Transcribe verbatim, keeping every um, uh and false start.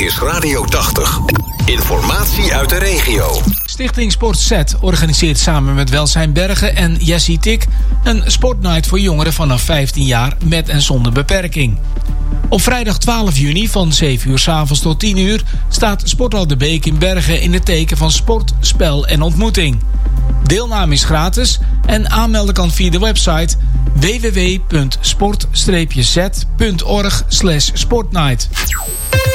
is Radio tachtig. Informatie uit de regio. Stichting Sport Z organiseert samen met Welzijn Bergen en Jessie Tik een sportnight voor jongeren vanaf vijftien jaar met en zonder beperking. Op vrijdag twaalf juni van zeven uur 's avonds tot tien uur staat Sporthal de Beek in Bergen in het teken van sport, spel en ontmoeting. Deelname is gratis en aanmelden kan via de website w w w punt sport z punt org slash sportnight.